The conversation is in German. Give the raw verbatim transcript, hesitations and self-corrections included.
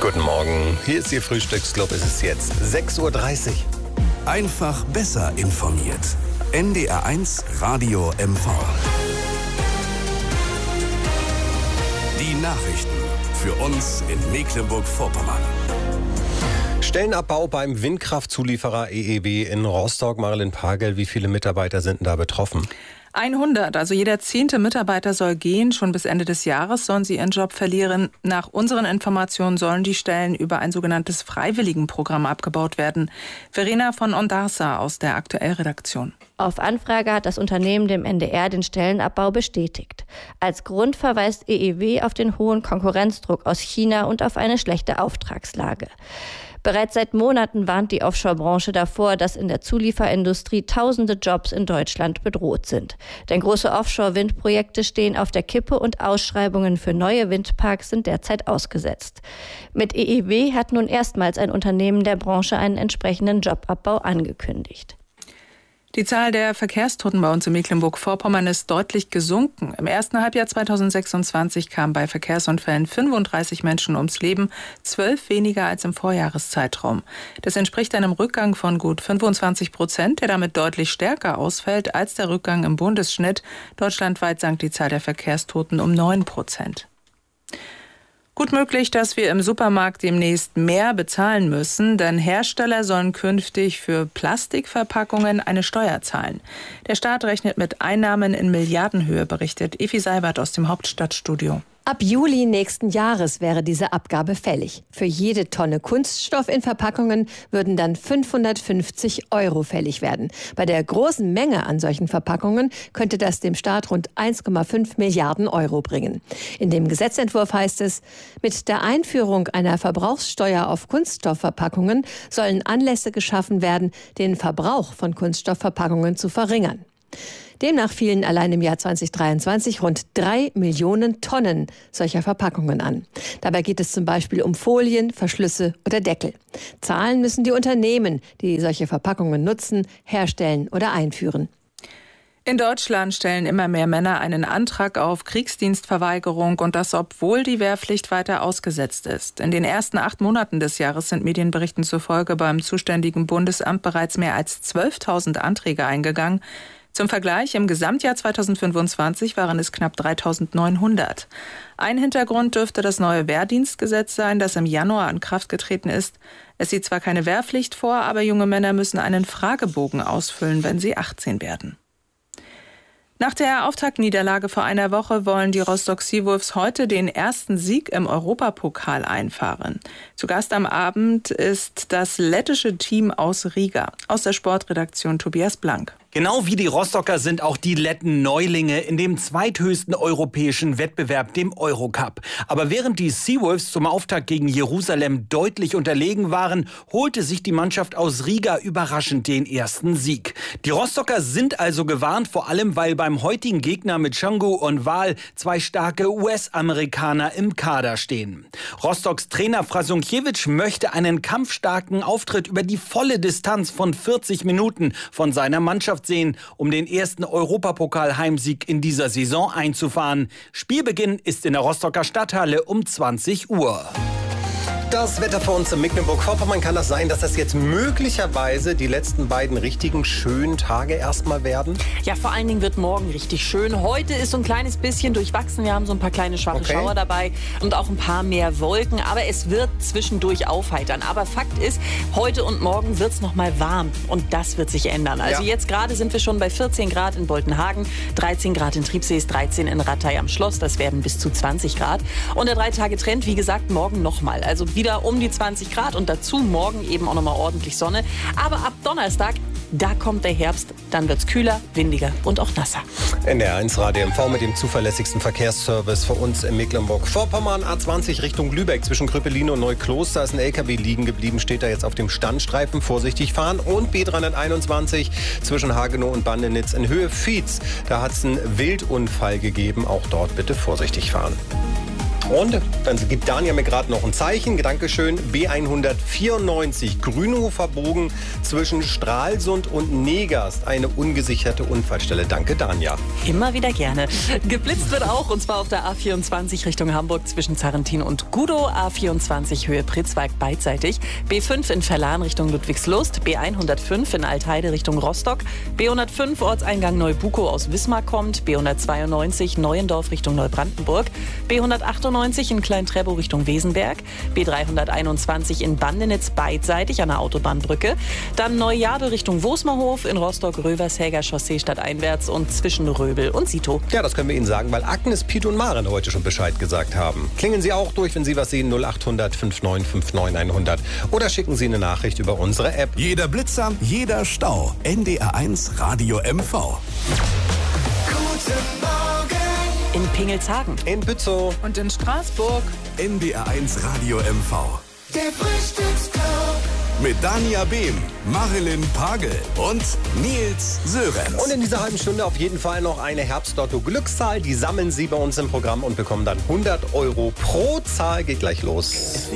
Guten Morgen, hier ist Ihr Frühstücksclub. Es ist jetzt sechs Uhr dreißig. Einfach besser informiert. N D R eins Radio M V. Die Nachrichten für uns in Mecklenburg-Vorpommern. Stellenabbau beim Windkraftzulieferer E E W in Rostock. Marilyn Pagel, wie viele Mitarbeiter sind denn da betroffen? hundert, also jeder zehnte Mitarbeiter soll gehen. Schon bis Ende des Jahres sollen sie ihren Job verlieren. Nach unseren Informationen sollen die Stellen über ein sogenanntes Freiwilligenprogramm abgebaut werden. Verena von Ondarsa aus der Aktuell-Redaktion. Auf Anfrage hat das Unternehmen dem N D R den Stellenabbau bestätigt. Als Grund verweist E E W auf den hohen Konkurrenzdruck aus China und auf eine schlechte Auftragslage. Bereits seit Monaten warnt die Offshore-Branche davor, dass in der Zulieferindustrie tausende Jobs in Deutschland bedroht sind. Denn große Offshore-Windprojekte stehen auf der Kippe und Ausschreibungen für neue Windparks sind derzeit ausgesetzt. Mit E E W hat nun erstmals ein Unternehmen der Branche einen entsprechenden Jobabbau angekündigt. Die Zahl der Verkehrstoten bei uns in Mecklenburg-Vorpommern ist deutlich gesunken. Im ersten Halbjahr zweitausendsechsundzwanzig kamen bei Verkehrsunfällen fünfunddreißig Menschen ums Leben, zwölf weniger als im Vorjahreszeitraum. Das entspricht einem Rückgang von gut fünfundzwanzig Prozent, der damit deutlich stärker ausfällt als der Rückgang im Bundesschnitt. Deutschlandweit sank die Zahl der Verkehrstoten um neun Prozent. Gut möglich, dass wir im Supermarkt demnächst mehr bezahlen müssen, denn Hersteller sollen künftig für Plastikverpackungen eine Steuer zahlen. Der Staat rechnet mit Einnahmen in Milliardenhöhe, berichtet Evi Seibert aus dem Hauptstadtstudio. Ab Juli nächsten Jahres wäre diese Abgabe fällig. Für jede Tonne Kunststoff in Verpackungen würden dann fünfhundertfünfzig Euro fällig werden. Bei der großen Menge an solchen Verpackungen könnte das dem Staat rund eins Komma fünf Milliarden Euro bringen. In dem Gesetzentwurf heißt es, mit der Einführung einer Verbrauchssteuer auf Kunststoffverpackungen sollen Anlässe geschaffen werden, den Verbrauch von Kunststoffverpackungen zu verringern. Demnach fielen allein im Jahr zweitausenddreiundzwanzig rund drei Millionen Tonnen solcher Verpackungen an. Dabei geht es zum Beispiel um Folien, Verschlüsse oder Deckel. Zahlen müssen die Unternehmen, die solche Verpackungen nutzen, herstellen oder einführen. In Deutschland stellen immer mehr Männer einen Antrag auf Kriegsdienstverweigerung und das, obwohl die Wehrpflicht weiter ausgesetzt ist. In den ersten acht Monaten des Jahres sind Medienberichten zufolge beim zuständigen Bundesamt bereits mehr als zwölftausend Anträge eingegangen. Zum Vergleich, im Gesamtjahr zweitausendfünfundzwanzig waren es knapp dreitausendneunhundert. Ein Hintergrund dürfte das neue Wehrdienstgesetz sein, das im Januar in Kraft getreten ist. Es sieht zwar keine Wehrpflicht vor, aber junge Männer müssen einen Fragebogen ausfüllen, wenn sie achtzehn werden. Nach der Auftaktniederlage vor einer Woche wollen die Rostock Seawolves heute den ersten Sieg im Europapokal einfahren. Zu Gast am Abend ist das lettische Team aus Riga. Aus der Sportredaktion Tobias Blank. Genau wie die Rostocker sind auch die Letten Neulinge in dem zweithöchsten europäischen Wettbewerb, dem Eurocup. Aber während die Seawolves zum Auftakt gegen Jerusalem deutlich unterlegen waren, holte sich die Mannschaft aus Riga überraschend den ersten Sieg. Die Rostocker sind also gewarnt, vor allem weil beim heutigen Gegner mit Canggu und Wahl zwei starke U S-Amerikaner im Kader stehen. Rostocks Trainer Frasunkiewicz möchte einen kampfstarken Auftritt über die volle Distanz von vierzig Minuten von seiner Mannschaft sehen, um den ersten Europapokal-Heimsieg in dieser Saison einzufahren. Spielbeginn ist in der Rostocker Stadthalle um zwanzig Uhr. Das Wetter für uns in Mecklenburg-Vorpommern, kann das sein, dass das jetzt möglicherweise die letzten beiden richtigen schönen Tage erstmal werden? Ja, vor allen Dingen wird morgen richtig schön. Heute ist so ein kleines bisschen durchwachsen. Wir haben so ein paar kleine schwache Okay. Schauer dabei und auch ein paar mehr Wolken. Aber es wird zwischendurch aufheitern. Aber Fakt ist, heute und morgen wird es noch mal warm. Und das wird sich ändern. Also Ja. jetzt gerade sind wir schon bei vierzehn Grad in Boltenhagen, dreizehn Grad in Triebsees, dreizehn in Rattay am Schloss. Das werden bis zu zwanzig Grad. Und der Drei-Tage-Trend, wie gesagt, morgen nochmal. Also wieder um die zwanzig Grad und dazu morgen eben auch nochmal ordentlich Sonne. Aber ab Donnerstag, da kommt der Herbst, dann wird's kühler, windiger und auch nasser. N D R eins Radio M V mit dem zuverlässigsten Verkehrsservice für uns in Mecklenburg-Vorpommern. A zwanzig Richtung Lübeck zwischen Krüppelin und Neukloster ist ein L K W liegen geblieben, steht da jetzt auf dem Standstreifen, vorsichtig fahren. Und B dreihunderteinundzwanzig zwischen Hagenow und Bandenitz in Höhe Vietz. Da hat es einen Wildunfall gegeben, auch dort bitte vorsichtig fahren. Und dann gibt Dania mir gerade noch ein Zeichen. Dankeschön. B hundertvierundneunzig Grünhofer Bogen zwischen Stralsund und Negast. Eine ungesicherte Unfallstelle. Danke, Dania. Immer wieder gerne. Geblitzt wird auch, und zwar auf der A vierundzwanzig Richtung Hamburg zwischen Zarrentin und Gudow. A vierundzwanzig Höhe Pritzwalk beidseitig. B fünf in Verlan Richtung Ludwigslust. B hundertfünf in Altheide Richtung Rostock. B hundertfünf Ortseingang Neubukow aus Wismar kommt. B hundertzweiundneunzig Neuendorf Richtung Neubrandenburg. B hundertachtundneunzig in Klein-Trebow Richtung Wesenberg. B dreihunderteinundzwanzig in Bandenitz beidseitig an der Autobahnbrücke. Dann Neujabel Richtung Wosmerhof, in Rostock Rövershäger Chaussee stadteinwärts und zwischen Röbel und Sito. Ja, das können wir Ihnen sagen, weil Agnes, Piet und Maren heute schon Bescheid gesagt haben. Klingen Sie auch durch, wenn Sie was sehen, null acht hundert fünfundneunzig neunundfünfzig hundert. Oder schicken Sie eine Nachricht über unsere App. Jeder Blitzer, jeder Stau. N D R eins Radio M V. Guten Morgen. In Pingelshagen. In Bützow. Und in Straßburg. N D R eins Radio M V. Der Frühstücksclub. Mit Dania Behm, Marilyn Pagel und Nils Sörenz. Und in dieser halben Stunde auf jeden Fall noch eine Herbstlotto-Glückszahl. Die sammeln Sie bei uns im Programm und bekommen dann hundert Euro pro Zahl. Geht gleich los.